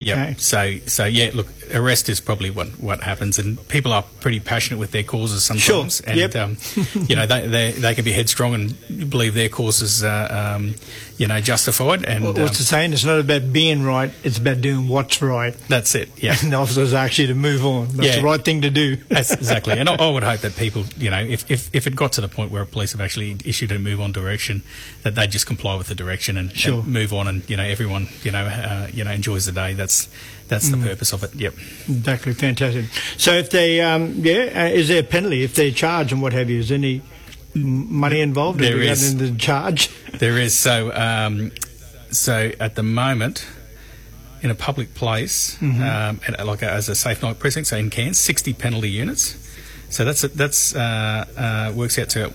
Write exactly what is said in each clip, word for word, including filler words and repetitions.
Yep. So, so yeah, look, arrest is probably what, what happens, and people are pretty passionate with their causes sometimes. Sure. And, yep. um, you know, they, they they can be headstrong and believe their causes are, um, you know, justified. And well, what's um, the saying? It's not about being right, it's about doing what's right. That's it, yeah. And the officers actually to move on. That's yeah. the right thing to do. That's exactly. And I, I would hope that people, you know, if, if, if it got to the point where police have actually issued a move on direction, that they just comply with the direction and, sure. and move on, and, you know, everyone, you know, uh, you know, enjoys the day. That's that's the mm. purpose of it. Yep. Exactly. Fantastic. So if they, um, yeah, uh, is there a penalty if they charge and what have you? Is there any money involved? There is. In the charge? There is. So, um, so at the moment, in a public place, mm-hmm. um, at, like a, as a Safe Night precinct, so in Cairns, sixty penalty units. So that's that's uh, uh, works out to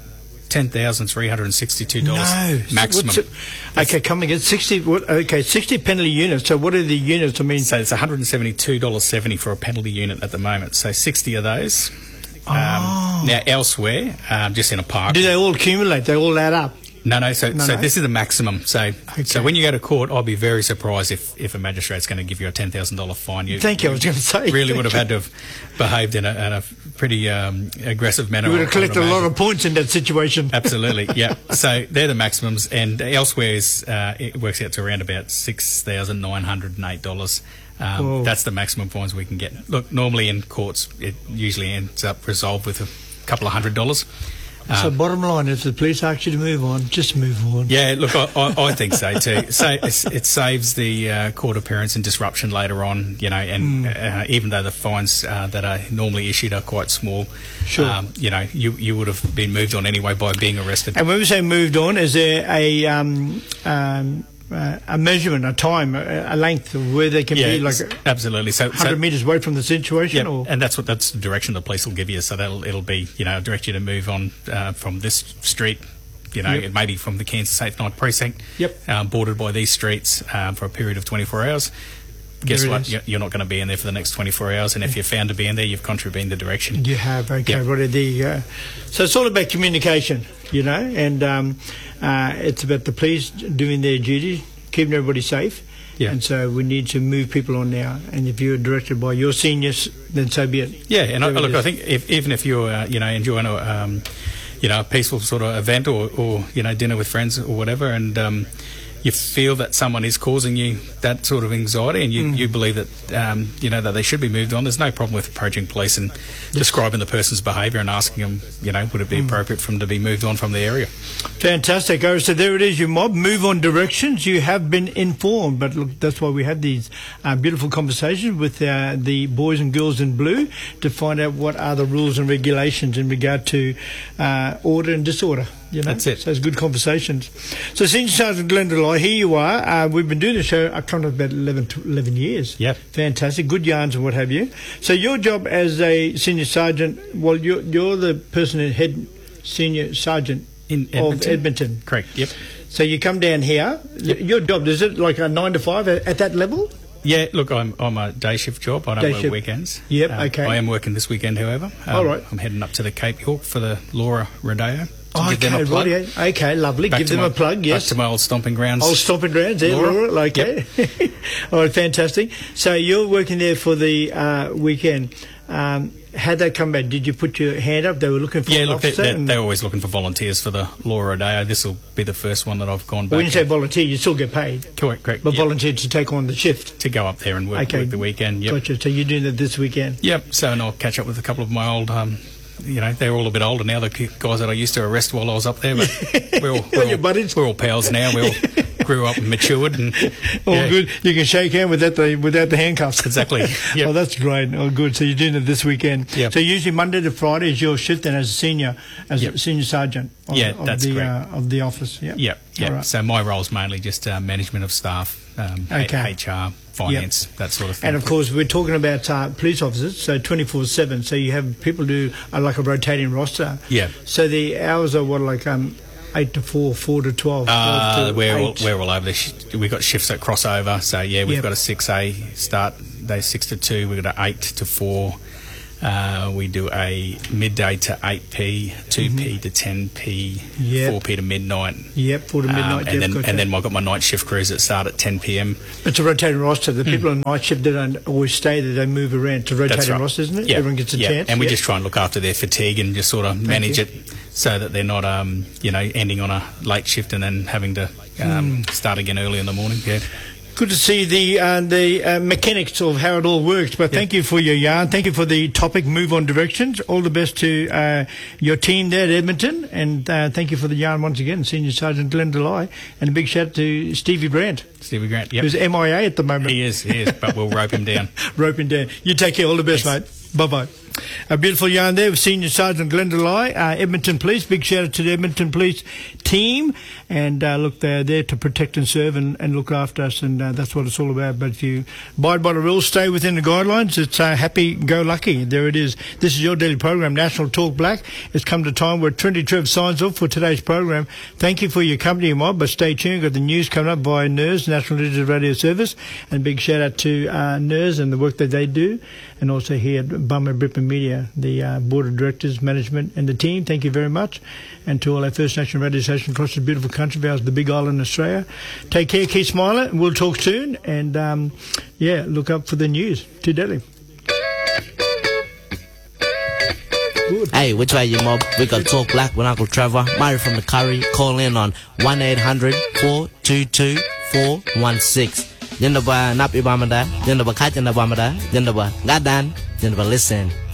ten thousand three hundred and sixty-two dollars no. maximum. It, okay, coming at sixty. What, okay, sixty penalty units. So what are the units? I mean, so it's one hundred and seventy-two dollars seventy for a penalty unit at the moment. So sixty of those. Oh. Um, now elsewhere, um, just in a park. Do they all accumulate? They all add up? No, no. So, no, so no. this is the maximum. So, okay. so when you go to court, I'll be very surprised if, if a magistrate's going to give you a ten thousand dollar fine. You, Thank you. I was going to say. Really would have had to have behaved in a, in a pretty um, aggressive manner. You would have collected a lot of points in that situation. Absolutely. Yeah. So they're the maximums, and elsewhere is uh, it works out to around about six thousand nine hundred and eight dollars. Um, that's the maximum fines we can get. Look, normally in courts, it usually ends up resolved with a couple of hundred dollars. So Um, bottom line, if the police ask you to move on, just move on. Yeah, look, I, I, I think so too. So it's, it saves the uh, court appearance and disruption later on, you know, and mm. uh, even though the fines uh, that are normally issued are quite small, sure. um, you know, you you would have been moved on anyway by being arrested. And when we say moved on, is there a um, um, uh, a measurement, a time, a, a length of where they can yeah, be, like absolutely. So one hundred so, metres away from the situation? Yeah, or? and that's what that's the direction the police will give you. So that'll it'll be, you know, direct you to move on uh, from this street, you know, yep. maybe from the Cairns Safe Night precinct, yep, um, bordered by these streets um, for a period of twenty-four hours. Guess there what? You're not going to be in there for the next twenty-four hours, and if you're found to be in there, you've contravened the direction. You have, okay, yep. right, there you go. So it's all about communication, you know, and um, uh, it's about the police doing their duty, keeping everybody safe. Yeah. And so we need to move people on now. And if you're directed by your seniors, then so be it. Yeah, and I, look, is. I think if, even if you're, uh, you know, enjoying a, um, you know, a peaceful sort of event or, or you know, dinner with friends or whatever, and um, you feel that someone is causing you that sort of anxiety, and you, mm. you believe that, um, you know, that they should be moved on, there's no problem with approaching police and yes. describing the person's behaviour and asking them, you know, would it be mm. appropriate for them to be moved on from the area. Fantastic. Oh, so there it is, your mob. Move on directions. You have been informed. But look, that's why we had these uh, beautiful conversations with uh, the boys and girls in blue to find out what are the rules and regulations in regard to uh, order and disorder. You know? That's it. So it's good conversations. So Senior Sergeant Glenn Deloy, here you are. Uh, we've been doing the show uh, kind of about eleven, eleven years. Yeah. Fantastic. Good yarns and what have you. So your job as a Senior Sergeant, well, you're, you're the person in head Senior Sergeant in Edmonton. of Edmonton. Correct, yep. So you come down here. Yep. Your job, is it like a nine to five at, at that level? Yeah, look, I'm I'm a day shift job. I don't day work shift. weekends. Yep, um, okay. I am working this weekend, however. Um, All right. I'm heading up to the Cape York for the Laura Rodeo. Oh, give them okay, a plug. right, okay, lovely. Back Give them my, a plug, yes. Back to my old stomping grounds. Old stomping grounds, yeah, Laura. Laura, okay. Yep. All right, fantastic. So you're working there for the uh, weekend. Um, how'd that come back? Did you put your hand up? They were looking for yeah, an look, officer? they're, they're, they're always looking for volunteers for the Laura Rodeo. This will be the first one that I've gone back. When you say volunteer, you still get paid? Correct, correct. But yep. volunteer to take on the shift? To go up there and work, okay. work the weekend, yep. Gotcha. So you're doing that this weekend? Yep, so and I'll catch up with a couple of my old... Um, you know, they're all a bit older now, the guys that I used to arrest while I was up there, but we're all, we're your all, buddies. we're all pals now. We all grew up and matured. And, oh, yeah. good. You can shake hands without the, without the handcuffs. Exactly. Yep. Oh, that's great. Oh, good. So you're doing it this weekend. Yep. So usually Monday to Friday is your shift then as a senior, as yep. a senior sergeant of, yeah, of, that's the, correct. Uh, of the office. Yeah. Yeah, yeah. Right. So my role is mainly just uh, management of staff, um, okay. H R, finance, yep. that sort of thing. And of course, we're talking about uh, police officers, so twenty-four seven. So you have people do uh, like a rotating roster. Yeah. So the hours are what, like um, eight to four, four to twelve. Uh, to we're all, eight. we're all over. Sh- we've got shifts that cross over. So yeah, we've yep. got a six A start day six to two. We've got an eight to four. Uh, we do a midday to eight p, two p to ten p, Yep. four p to midnight. Yep, four to midnight. Um, Jeff, and then gotcha. and then I've got my night shift crews that start at ten p m. It's a rotating roster. The people on night shift, they don't always stay there. They move around. It's a rotating That's right. roster, isn't it? Yeah. Everyone gets a yeah. chance. And we yeah. just try and look after their fatigue and just sort of manage you. it so that they're not, um, you know, ending on a late shift and then having to um, start again early in the morning. Yeah. Good to see the uh, the uh, mechanics of how it all works. But thank you for your yarn. Thank you for the topic, Move On Directions. All the best to uh, your team there at Edmonton. And uh, thank you for the yarn once again, Senior Sergeant Glenn Delay. And a big shout out to Stevie Brandt, Stevie Grant, yep. who's M I A at the moment. He is, he is, but we'll rope him down. Rope him down. You take care. All the best, Thanks. mate. Bye-bye. A beautiful yarn there with Senior Sergeant Glenn Delay, uh, Edmonton Police. Big shout out to the Edmonton Police team. And uh, look, they're there to protect and serve and, and look after us, and uh, that's what it's all about. But if you abide by the rules, stay within the guidelines, it's uh, happy-go-lucky. There it is. This is your daily program, National Talk Black. It's come to time where Trinity Trev signs off for today's program. Thank you for your company, mob, but stay tuned. Got the news coming up via N E R S, National Digital Radio Service. And big shout-out to uh, N E R S and the work that they do. And also here at Bummer Brickman Media, the uh, Board of Directors, Management and the team, thank you very much. And to all our First Nation radio stations across the beautiful country of ours, the big island Australia. Take care, keep smiling, we'll talk soon. And, um, yeah, look up for the news. To Delhi. Good. Hey, which way you mob? We got Talk Black with Uncle Trevor. Murray from the Curry. Call in on one eight hundred, four two two, four one six. Jinda ba nap ibamada, jinda ba kach na bamada, jinda ba gadan, jinda ba listen.